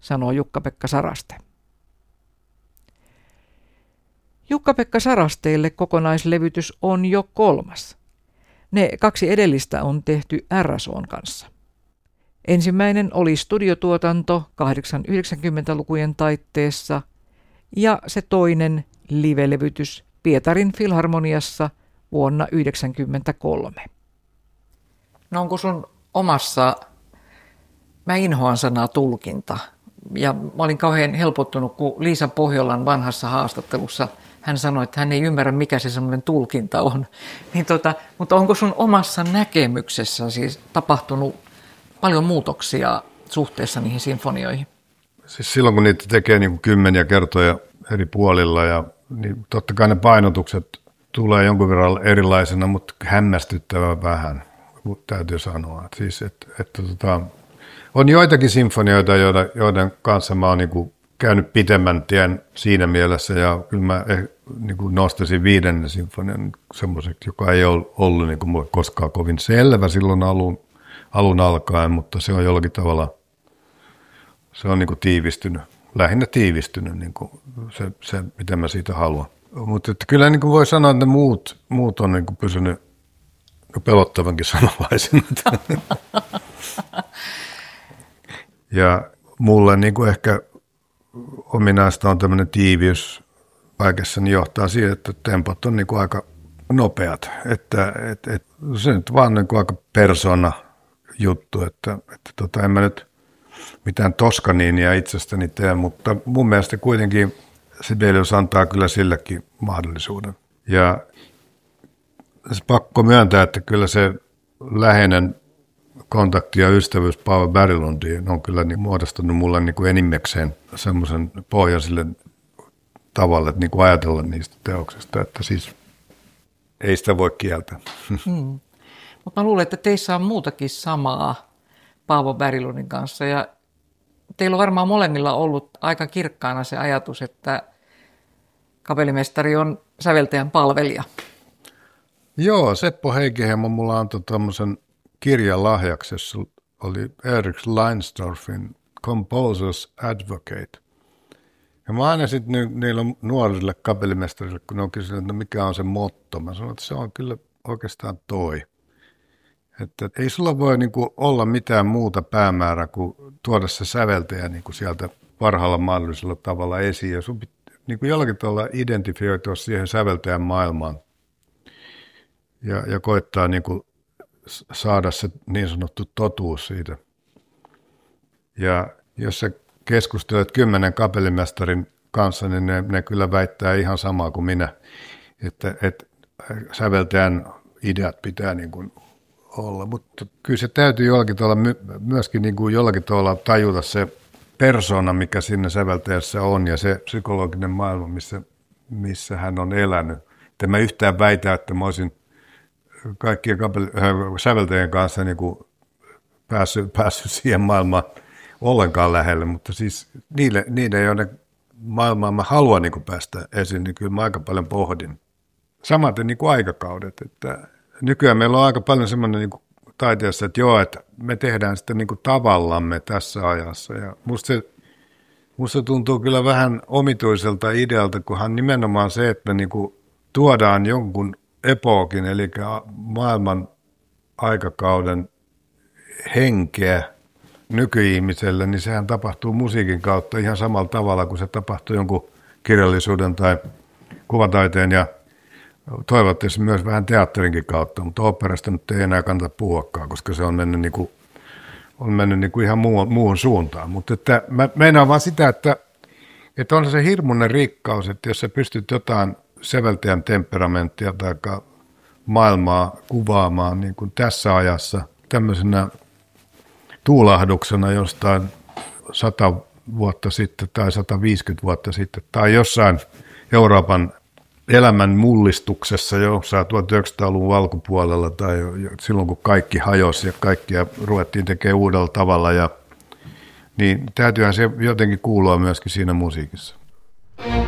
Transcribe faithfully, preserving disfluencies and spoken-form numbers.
sanoo Jukka-Pekka Saraste. Jukka-Pekka Sarasteelle kokonaislevytys on jo kolmas. Ne kaksi edellistä on tehty R S O:n kanssa. Ensimmäinen oli studiotuotanto kahdeksankymmentä-yhdeksänkymmentälukujen taitteessa ja se toinen live-levytys Pietarin Filharmoniassa vuonna yhdeksänkymmentäkolme. No onko sun omassa, mä inhoan sanaa tulkinta, ja mä olin kauhean helpottunut, kun Liisa Pohjolan vanhassa haastattelussa hän sanoi, että hän ei ymmärrä, mikä se semmoinen tulkinta on. Niin tota, mutta onko sun omassa näkemyksessä siis tapahtunut paljon muutoksia suhteessa niihin sinfonioihin? Siis silloin, kun niitä tekee niin kuin kymmeniä kertoja eri puolilla, ja, niin totta kai ne painotukset tulee jonkun verran erilaisena, mutta hämmästyttävän vähän, täytyy sanoa. Siis, et, et, tota, on joitakin sinfonioita, joiden, joiden kanssa mä oon niin kuin käynyt pitemmän tien siinä mielessä, ja kyllä mä eh, niin kuin nostaisin viidennen sinfonian semmoiseksi, joka ei ole ollut niin kuin mulle koskaan kovin selvä silloin alun, alun alkaen, mutta se on jollakin tavalla, se on niin kuin tiivistynyt, lähinnä tiivistynyt niin kuin se, se, mitä mä siitä haluan. Mutta kyllä niin kuin voi sanoa, että ne muut, muut on niin kuin pysynyt pelottavankin sanovaisina. Ja mulle niin kuin ehkä ominaista on tämmöinen tiiviys kaikessa, niin johtaa siihen, että tempot on niin kuin aika nopeat. Että, et, et, se nyt vaan niin kuin aika persona juttu, että, että tota, en mä nyt mitään Toskaniinia itsestäni tee, mutta mun mielestä kuitenkin Sibelius antaa kyllä silläkin mahdollisuuden. Ja se pakko myöntää, että kyllä se läheinen kontakti ja ystävyys Paavo Berglundiin on kyllä niin muodostunut mulle niin kuin enimmäkseen semmoisen pohjan sille tavalle, että niin kuin ajatella niistä teoksista, että siis ei sitä voi kieltää. Hmm. Mutta mä luulen, että teissä on muutakin samaa Paavo Berglundin kanssa, ja teillä on varmaan molemmilla ollut aika kirkkaana se ajatus, että kapellimestari on säveltäjän palvelija. Joo, Seppo Heikiheimo mulla antoi tämmöisen kirjan lahjaksi, jossa oli Erik Leinsdorfin Composer's Advocate. Ja mä aina sitten niillä nuorille kapellimestarille, kun ne on kysynyt, että no mikä on se motto, mä sanoin, että se on kyllä oikeastaan toi. Että ei sulla voi niinku olla mitään muuta päämäärää kuin tuoda se säveltäjä niinku sieltä parhaalla mahdollisella tavalla esiin. Ja sun pitää niinku jollakin tavalla identifioitua siihen säveltäjän maailmaan ja, ja koittaa niinku saada se niin sanottu totuus siitä. Ja jos sä keskustelet kymmenen kapellimestarin kanssa, niin ne, ne kyllä väittää ihan samaa kuin minä, että, että säveltäjän ideat pitää niin kuin olla. Mutta kyllä se täytyy jollakin tavalla myöskin niin kuin jollakin tavalla tajuta se persona, mikä siinä säveltäjässä on, ja se psykologinen maailma, missä, missä hän on elänyt. Että mä yhtään väitä, että mä olisin kaikkien kapel- äh, säveltäjien kanssa niin kuin päässyt, päässyt siihen maailmaan ollenkaan lähelle, mutta siis niille, niille joiden maailmaan mä haluan niin kuin päästä esiin, niin kyllä mä aika paljon pohdin. Samaten niin kuin aikakaudet, että nykyään meillä on aika paljon semmoinen niin kuin taiteessa, että joo, että me tehdään sitä niin kuin tavallamme tässä ajassa, ja musta se, musta tuntuu kyllä vähän omituiselta idealta, kunhan nimenomaan se, että niin kuin tuodaan jonkun epokin, eli maailman aikakauden henkeä nykyihmiselle, niin sehän tapahtuu musiikin kautta ihan samalla tavalla kuin se tapahtuu jonkun kirjallisuuden tai kuvataiteen ja toivottavasti myös vähän teatterinkin kautta, mutta oopperasta nyt ei enää kannata puhuakaan, koska se on mennyt, niin kuin, on mennyt niin kuin ihan muuhun, muuhun suuntaan. Mutta että mä meinaan vaan sitä, että, että on se hirmuinen rikkaus, että jos sä pystyt jotain säveltäjän temperamenttia tai maailmaa kuvaamaan niin kuin tässä ajassa tämmöisenä tuulahduksena jostain sata vuotta sitten tai sata viisikymmentä vuotta sitten tai jossain Euroopan elämän mullistuksessa jossain tuhatyhdeksänsataaluvun alkupuolella tai silloin kun kaikki hajosi ja kaikkia ruvettiin tekemään uudella tavalla, ja, niin täytyyhän se jotenkin kuulua myöskin siinä musiikissa.